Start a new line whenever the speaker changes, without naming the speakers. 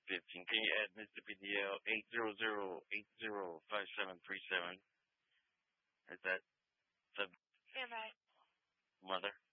Can you add Mr. PDL 800-805737? Is that the
You're right.
mother?